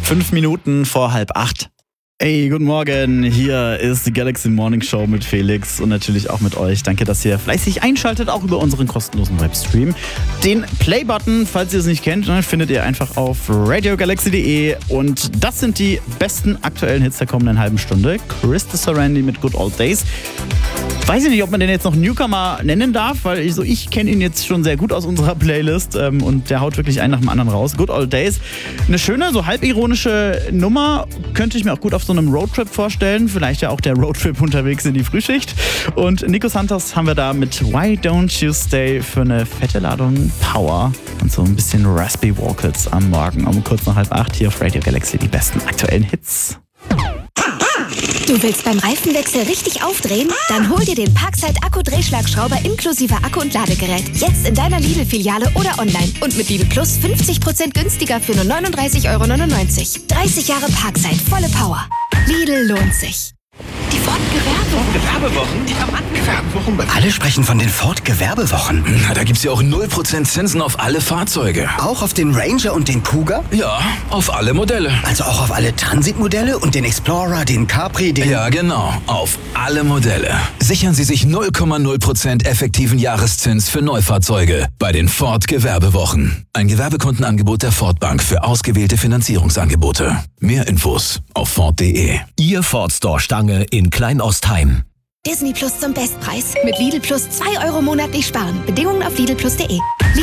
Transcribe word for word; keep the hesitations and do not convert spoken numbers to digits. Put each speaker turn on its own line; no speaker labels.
Fünf Minuten vor halb acht. Hey, guten Morgen. Hier ist die Galaxy Morning Show mit Felix und natürlich auch mit euch. Danke, dass ihr fleißig einschaltet, auch über unseren kostenlosen Webstream. Den Play-Button, falls ihr es nicht kennt, findet ihr einfach auf radio galaxy punkt de. Und das sind die besten aktuellen Hits der kommenden halben Stunde. Krista Sarandon mit Good Old Days. Weiß ich nicht, ob man den jetzt noch Newcomer nennen darf, weil ich, so, ich kenne ihn jetzt schon sehr gut aus unserer Playlist ähm, und der haut wirklich einen nach dem anderen raus. Good Old Days. Eine schöne, so halbironische Nummer, könnte ich mir auch gut auf so einem Roadtrip vorstellen. Vielleicht ja auch der Roadtrip unterwegs in die Frühschicht. Und Nico Santos haben wir da mit Why Don't You Stay für eine fette Ladung Power und so ein bisschen Raspy Vocals am Morgen um kurz nach halb acht hier auf Radio Galaxy, die besten aktuellen Hits.
Du willst beim Reifenwechsel richtig aufdrehen? Dann hol dir den Parkside Akku-Drehschlagschrauber inklusive Akku und Ladegerät. Jetzt in deiner Lidl-Filiale oder online. Und mit Lidl Plus fünfzig Prozent günstiger für nur neununddreißig Euro neunundneunzig. dreißig Jahre Parkside, volle Power. Lidl lohnt sich.
Die Ford-Gewerbewochen.
Gewerbewochen?
Die haben
Gewerbewochen?
Alle sprechen von den Ford-Gewerbewochen.
Na, da gibt's ja auch null Prozent Zinsen auf alle Fahrzeuge.
Auch auf den Ranger und den Kuga?
Ja, auf alle Modelle.
Also auch auf alle Transit-Modelle und den Explorer, den Capri, den...
Ja, genau. Auf alle Modelle. Sichern Sie sich null Komma null Prozent effektiven Jahreszins für Neufahrzeuge bei den Ford-Gewerbewochen. Ein Gewerbekundenangebot der Ford Bank für ausgewählte Finanzierungsangebote. Mehr Infos auf ford punkt de.
Ihr Ford Store Stange in Kleinostheim.
Disney Plus zum Bestpreis. Mit Lidl Plus zwei Euro monatlich sparen. Bedingungen auf lidl plus punkt de.